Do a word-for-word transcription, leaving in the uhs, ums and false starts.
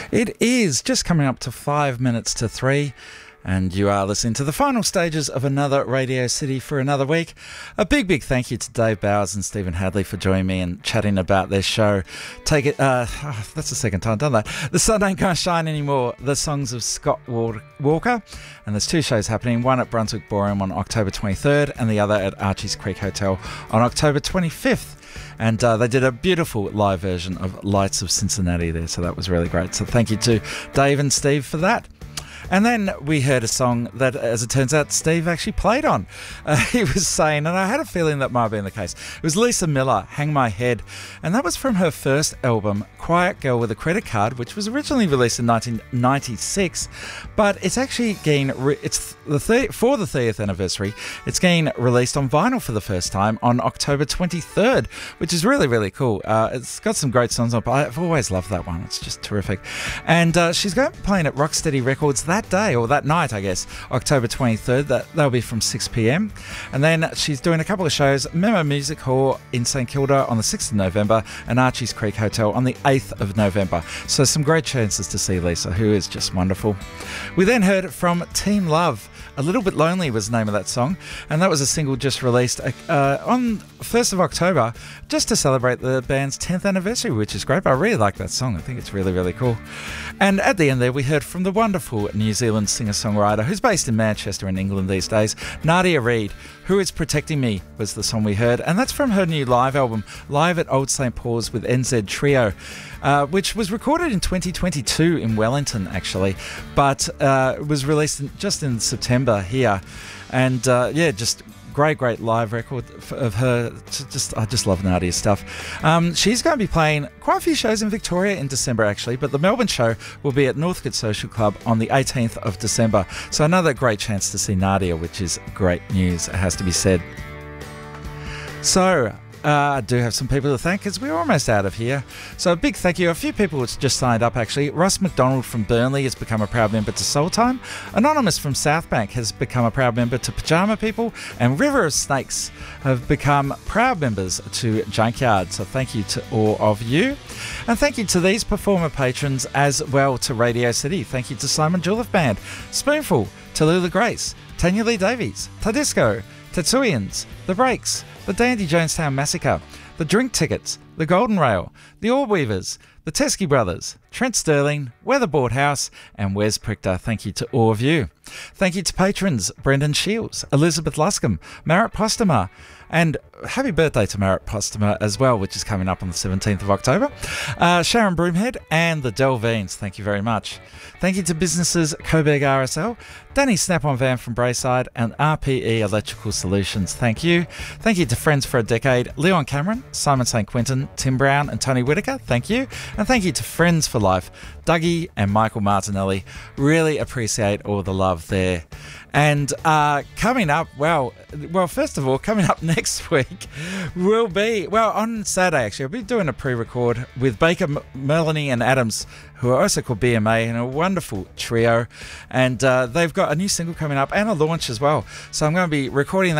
It is just coming up to five minutes to three, and you are listening to the final stages of another Radio City for another week. A big, big thank you to Dave Bowers and Stephen Hadley for joining me and chatting about their show. Take it, uh, oh, that's the second time I've done that. The Sun Ain't Gonna Shine Anymore, the songs of Scott Walker. And there's two shows happening, one at Brunswick Ballroom on October twenty-third and the other at Archie's Creek Hotel on October twenty-fifth. And uh, they did a beautiful live version of Lights of Cincinnati there, so that was really great. So thank you to Dave and Steve for that. And then we heard a song that, as it turns out, Steve actually played on. Uh, he was saying, and I had a feeling that might have been the case, it was Lisa Miller, Hang My Head. And that was from her first album, Quiet Girl with a Credit Card, which was originally released in nineteen ninety-six. But it's actually getting, re- it's the thir- for the thirtieth anniversary, it's getting released on vinyl for the first time on October twenty-third, which is really, really cool. Uh, it's got some great songs on, but I've always loved that one. It's just terrific. And uh, she's going to be playing at Rocksteady Records that day, or that night, I guess, October twenty-third. That, that'll be from six p.m. And then she's doing a couple of shows, Memo Music Hall in St Kilda on the sixth of November and Archie's Creek Hotel on the eighth of November. So some great chances to see Lisa, who is just wonderful. We then heard from Team Love. A Little Bit Lonely was the name of that song, and that was a single just released uh, on first of October, just to celebrate the band's tenth anniversary, which is great. I really like that song. I think it's really, really cool. And at the end there, we heard from the wonderful New Zealand singer-songwriter who's based in Manchester in England these days, Nadia Reid. Who Is Protecting Me was the song we heard, and that's from her new live album, Live at Old Saint Paul's with N Z Trio, uh, which was recorded in twenty twenty-two in Wellington, actually, but uh, it was released in, just in September here. And uh, yeah, just great, great live record of her. Just, I just love Nadia's stuff. Um, she's going to be playing quite a few shows in Victoria in December, actually, but the Melbourne show will be at Northcote Social Club on the eighteenth of December. So another great chance to see Nadia, which is great news, it has to be said. So Uh, I do have some people to thank because we're almost out of here. So a big thank you. A few people just signed up actually. Russ McDonald from Burnley has become a proud member to Soul Time. Anonymous from Southbank has become a proud member to Pajama People. And River of Snakes have become proud members to Junkyard. So thank you to all of you. And thank you to these performer patrons as well to Radio City. Thank you to Simon Jolliffe Band, Spoonful, Tallulah Grace, Tanya Lee Davies, Tadisco, Tatsuians, The Breaks, the Dandy Jonestown Massacre, the Drink Tickets, the Golden Rail, the Orb Weavers, the Teskey Brothers, Trent Sterling, Weatherboard House, and Wes Prichter. Thank you to all of you. Thank you to patrons Brendan Shields, Elizabeth Luscombe, Marit Postema, and happy birthday to Marit Postema as well, which is coming up on the seventeenth of October. Uh, Sharon Broomhead and the Delveens, thank you very much. Thank you to businesses Coburg R S L, Danny Snap-on Van from Brayside, and R P E Electrical Solutions. Thank you. Thank you to Friends for a Decade, Leon Cameron, Simon Saint Quentin, Tim Brown, and Tony Whitaker. Thank you. And thank you to Friends for Life, Dougie and Michael Martinelli. Really appreciate all the love there. And uh, coming up, well, well, first of all, coming up next week will be, well, on Saturday, actually, I'll be doing a pre-record with Baker, M- Melanie and Adams, who are also called B M A, and a wonderful trio. And uh, they've got a new single coming up and a launch as well. So I'm going to be recording that